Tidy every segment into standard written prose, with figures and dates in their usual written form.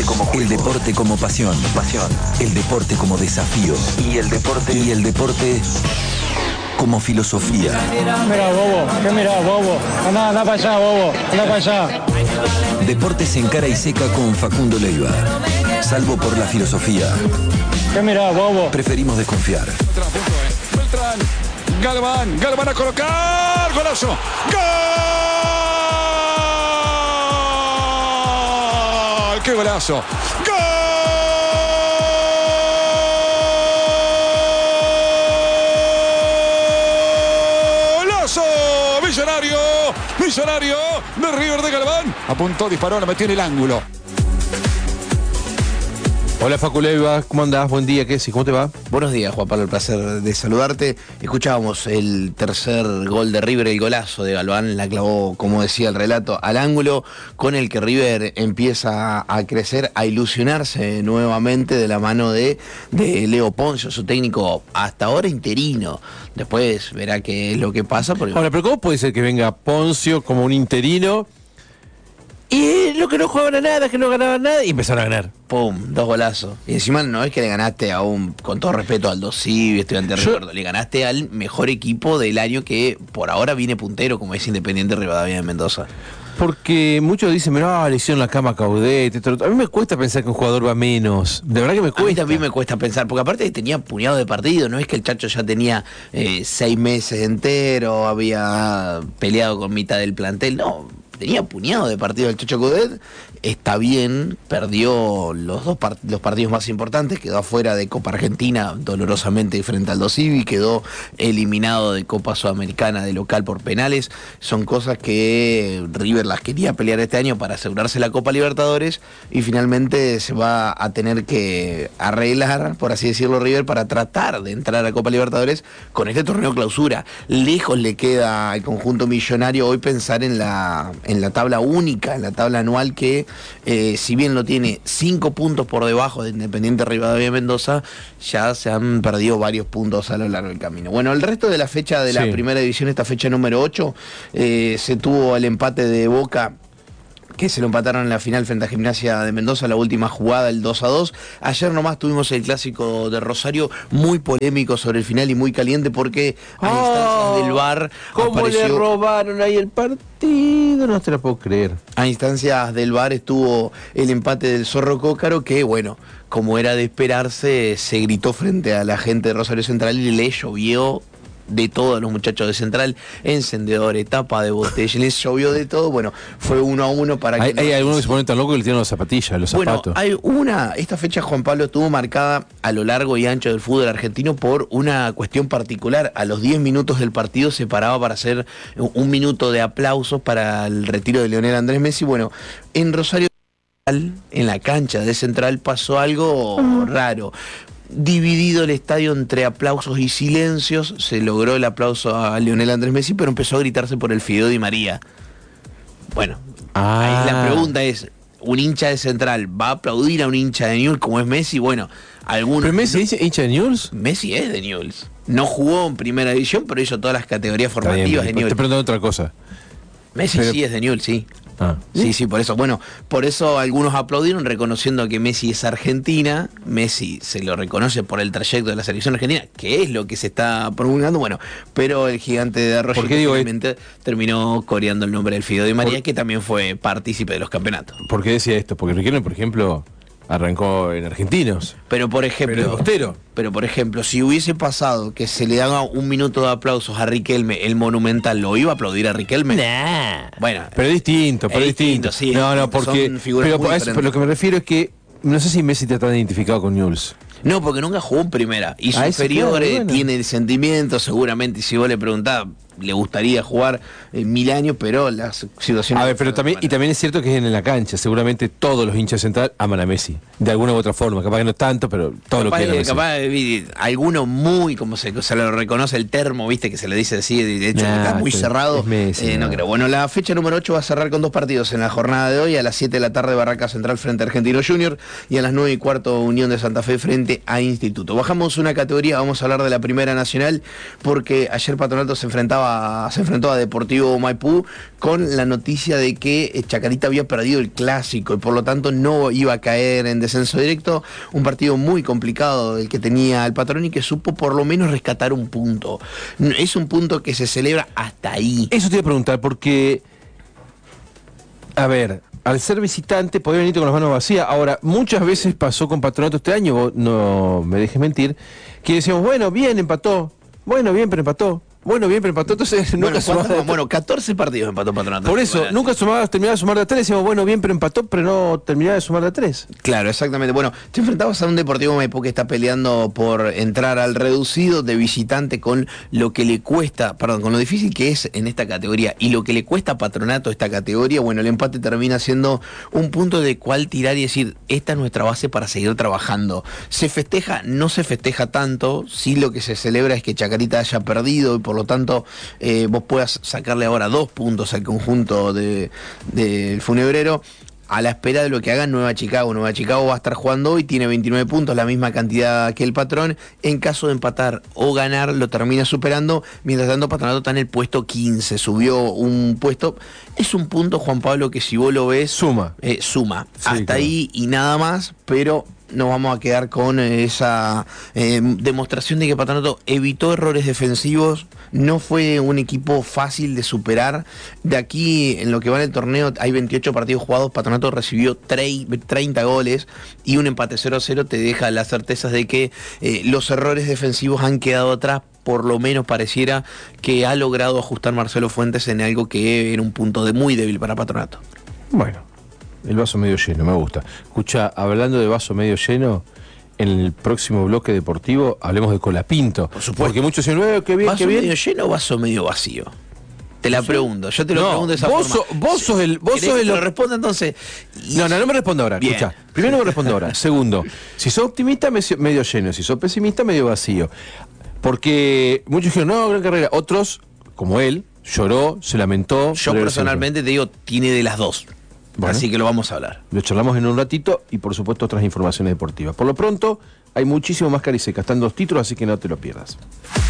El deporte como pasión. El deporte como desafío. Y el deporte como filosofía. Mira, bobo. ¿Qué mira, bobo? Anda para allá, bobo. Anda para allá. Deportes en cara y seca con Facundo Leiva. Salvo por la filosofía. ¿Qué mira, bobo? Preferimos desconfiar. Beltrán, Galván a colocar, golazo, ¡gol! ¡Qué golazo! ¡Golazo! Millonario de River de Galván. Apuntó, disparó, la metió en el ángulo. Hola Facu Leiva, ¿cómo andás? Buen día, ¿qué decís? ¿Cómo te va? Buenos días, Juan Pablo, el placer de saludarte. Escuchábamos el tercer gol de River, el golazo de Galván, la clavó, como decía el relato, al ángulo, con el que River empieza a crecer, a ilusionarse nuevamente de la mano de Leo Poncio, su técnico hasta ahora interino. Después verá qué es lo que pasa. Porque... Ahora, pero ¿cómo puede ser que venga Poncio como un interino y lo que no jugaban a nada, que no ganaban nada y empezaron a ganar? ¡Pum! 2 golazos. Y encima no es que le ganaste a un, con todo respeto, al Civi, Estudiante de River, le ganaste al mejor equipo del año que por ahora viene puntero, como es Independiente Rivadavia de Mendoza. Porque muchos dicen, mirá, le hicieron la cama a Caudete. A mí me cuesta pensar que un jugador va menos. De verdad que me cuesta. A mí también me cuesta pensar, porque aparte tenía puñado de partido. No es que el Chacho ya tenía 6 meses enteros, había peleado con mitad del plantel. No, tenía puñado de partido el Chacho Coudet. Está bien, perdió los partidos más importantes, quedó afuera de Copa Argentina dolorosamente frente al Civi, quedó eliminado de Copa Sudamericana de local por penales. Son cosas que River las quería pelear este año para asegurarse la Copa Libertadores y finalmente se va a tener que arreglar, por así decirlo, River para tratar de entrar a Copa Libertadores con este torneo clausura. Lejos le queda al conjunto millonario hoy pensar en la tabla única, en la tabla anual que si bien lo tiene 5 puntos por debajo de Independiente Rivadavia de Mendoza, ya se han perdido varios puntos a lo largo del camino. Bueno, el resto de la fecha de la primera división, esta fecha número 8, se tuvo el empate de Boca, que se lo empataron en la final frente a Gimnasia de Mendoza, la última jugada, el 2-2. Ayer nomás tuvimos el clásico de Rosario, muy polémico sobre el final y muy caliente porque a instancias del VAR ¿cómo apareció... le robaron ahí el partido? No te lo puedo creer. A instancias del VAR estuvo el empate del Zorro Cócaro, que bueno, como era de esperarse, se gritó frente a la gente de Rosario Central y le llovió de todo a los muchachos de Central, encendedores, tapa de botella, les llovió de todo. Bueno, fue 1-1 para que... Hay algunos que se ponen tan locos que le tiran las zapatillas, los zapatos. Bueno, esta fecha, Juan Pablo, estuvo marcada a lo largo y ancho del fútbol argentino por una cuestión particular. A los 10 minutos del partido se paraba para hacer un minuto de aplausos para el retiro de Lionel Andrés Messi. Bueno, en Rosario, en la cancha de Central, pasó algo raro. Dividido el estadio entre aplausos y silencios, se logró el aplauso a Lionel Andrés Messi, pero empezó a gritarse por el Fideo Di María. Bueno, ahí la pregunta es, ¿un hincha de Central va a aplaudir a un hincha de Newell's como es Messi? Bueno, algunos... ¿Pero Messi es hincha de Newell's? Messi es de Newell's. No jugó en primera división, pero hizo todas las categorías formativas de Newell's. Te pregunto otra cosa. Messi sí es de Newell's, sí. Sí, por eso. Bueno, por eso algunos aplaudieron reconociendo que Messi es argentina. Messi se lo reconoce por el trayecto de la selección argentina, que es lo que se está promulgando. Bueno, pero el gigante de Arroyo finalmente terminó coreando el nombre del Fideo Di María, que también fue partícipe de los campeonatos. ¿Por qué decía esto? Porque Riquelme, por ejemplo, arrancó en Argentinos. Pero por ejemplo, pero por ejemplo, si hubiese pasado que se le haga un minuto de aplausos a Riquelme, el Monumental, ¿lo iba a aplaudir a Riquelme? Nah. Bueno, pero es distinto, sí. No, porque pero lo que me refiero es que no sé si Messi está tan identificado con Newell's. No, porque nunca jugó en primera. Y su inferior tiene el sentimiento, seguramente, si vos le preguntás, le gustaría jugar 1000 años, pero las situaciones... A ver, pero también es cierto que es en la cancha. Seguramente todos los hinchas Central aman a Messi, de alguna u otra forma. Capaz que no tanto, pero todo lo que es Messi. Capaz alguno muy, como se lo reconoce el termo, viste, que se le dice así, de hecho está muy cerrado. Messi, no creo. Bueno, la fecha número 8 va a cerrar con 2 partidos en la jornada de hoy. A las 7 de la tarde, Barraca Central frente a Argentino Junior, y a las 9:15, Unión de Santa Fe frente a Instituto. Bajamos una categoría, vamos a hablar de la Primera Nacional, porque ayer Patronato se enfrentaba se enfrentó a Deportivo Maipú con la noticia de que Chacarita había perdido el clásico y por lo tanto no iba a caer en descenso directo. Un partido muy complicado el que tenía el Patrón y que supo por lo menos rescatar un punto. Es un punto que se celebra hasta ahí. Eso te iba a preguntar, porque, a ver, al ser visitante podía venirte con las manos vacías. Ahora, muchas veces pasó con Patronato este año, vos no me dejes mentir, que decíamos, bueno, bien, empató. Bueno, bien, pero empató. Bueno, bien, pero empató. Entonces nunca sumaba. Bueno, 14 partidos empató Patronato. Por eso, nunca terminaba de sumar de a 3. Decíamos, bueno, bien, pero empató, pero no terminaba de sumar de a 3. Claro, exactamente. Bueno, te enfrentabas a un Deportivo Maipú que está peleando por entrar al reducido de visitante con lo que le cuesta, perdón, con lo difícil que es en esta categoría y lo que le cuesta a Patronato esta categoría. Bueno, el empate termina siendo un punto de cual tirar y decir, esta es nuestra base para seguir trabajando. Se festeja, no se festeja tanto, sí lo que se celebra es que Chacarita haya perdido y por lo tanto vos puedas sacarle ahora 2 puntos al conjunto del Funebrero a la espera de lo que haga Nueva Chicago. Nueva Chicago va a estar jugando hoy, tiene 29 puntos, la misma cantidad que el Patrón. En caso de empatar o ganar, lo termina superando. Mientras tanto, Patronato está en el puesto 15, subió un puesto. Es un punto, Juan Pablo, que si vos lo ves... Suma. Suma. Sí, hasta claro. ahí y nada más, pero... nos vamos a quedar con esa demostración de que Patronato evitó errores defensivos, no fue un equipo fácil de superar. De aquí, en lo que va en el torneo, hay 28 partidos jugados, Patronato recibió 30 goles y un empate 0-0 te deja las certezas de que los errores defensivos han quedado atrás. Por lo menos pareciera que ha logrado ajustar Marcelo Fuentes en algo que era un punto muy débil para Patronato. Bueno. El vaso medio lleno, me gusta. Escucha, hablando de vaso medio lleno, en el próximo bloque deportivo hablemos de Colapinto. Por supuesto. Porque muchos dicen, qué bien, ¿Vaso qué bien. medio lleno o vaso medio vacío? Te la pregunto, yo te lo pregunto de esa vos forma. vos sos el... Vos ¿Querés sos que el te lo responda entonces? No me respondo ahora, Bien. escucha. Primero no me respondo ahora. Segundo, si sos optimista, medio lleno. Si sos pesimista, medio vacío. Porque muchos dijeron, no, gran carrera. Otros, como él, lloró, se lamentó. Yo personalmente te digo, tiene de las dos. Bueno. Así que lo vamos a hablar. Lo charlamos en un ratito y por supuesto otras informaciones deportivas. Por lo pronto, hay muchísimo más Cariseca. Están 2 títulos, así que no te lo pierdas.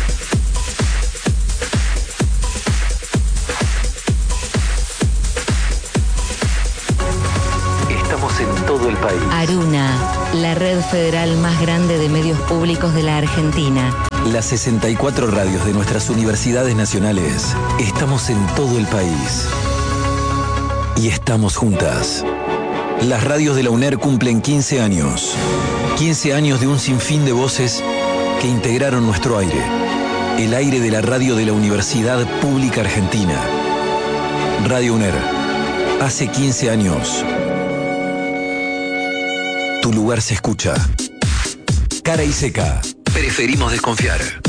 Estamos en todo el país. Aruna, la red federal más grande de medios públicos de la Argentina. Las 64 radios de nuestras universidades nacionales. Estamos en todo el país. Y estamos juntas. Las radios de la UNER cumplen 15 años. 15 años de un sinfín de voces que integraron nuestro aire. El aire de la radio de la Universidad Pública Argentina. Radio UNER. Hace 15 años. Tu lugar se escucha. Cara y seca. Preferimos desconfiar.